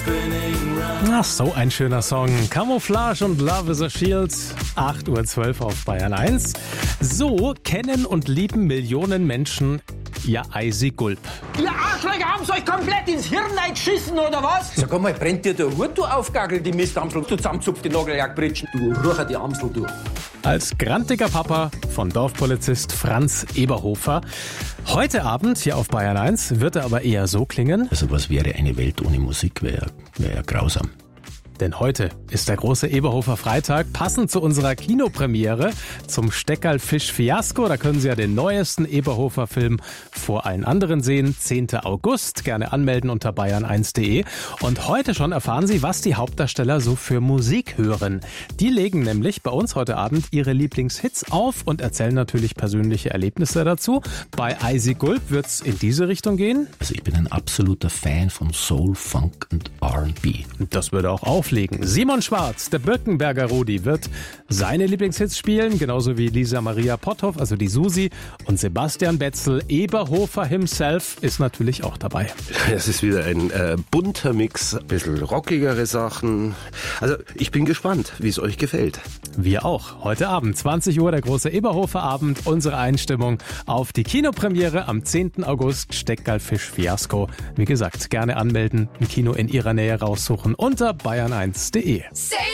Ach, so ein schöner Song. Camouflage und Love is a Shield. 8:12 Uhr auf Bayern 1. So kennen und lieben Millionen Menschen ihr Eisi Gulp. Ihr Arschlöcher haben euch komplett ins Hirn geschissen, oder was? Sag einmal, brennt dir der Hut, du Aufgagel, die Mistamsel, du zusammenzupfte Nagellackbritschen, du rucher die Amsel, du. Als grantiger Papa von Dorfpolizist Franz Eberhofer. Heute Abend hier auf Bayern 1 wird er aber eher so klingen. Also was wäre eine Welt ohne Musik, wäre ja grausam. Denn heute ist der große Eberhofer Freitag, passend zu unserer Kinopremiere zum Steckerl-Fisch-Fiasko. Da können Sie ja den neuesten Eberhofer-Film vor allen anderen sehen. 10. August. Gerne anmelden unter bayern1.de. Und heute schon erfahren Sie, was die Hauptdarsteller so für Musik hören. Die legen nämlich bei uns heute Abend ihre Lieblingshits auf und erzählen natürlich persönliche Erlebnisse dazu. Bei Eisi Gulp wird's in diese Richtung gehen. Also ich bin ein absoluter Fan von Soul, Funk und R&B. Das würde auch auflegen. Simon Schwarz, der Birkenberger Rudi, wird seine Lieblingshits spielen, genauso wie Lisa Maria Potthoff, also die Susi, und Sebastian Betzel. Eberhofer himself ist natürlich auch dabei. Es ist wieder ein bunter Mix, ein bisschen rockigere Sachen. Also ich bin gespannt, wie es euch gefällt. Wir auch. Heute Abend, 20 Uhr, der große Eberhofer Abend. Unsere Einstimmung auf die Kinopremiere am 10. August, Steckerl-Fisch-Fiasko. Wie gesagt, gerne anmelden, ein Kino in Ihrer Nähe raussuchen unter bayern1.de.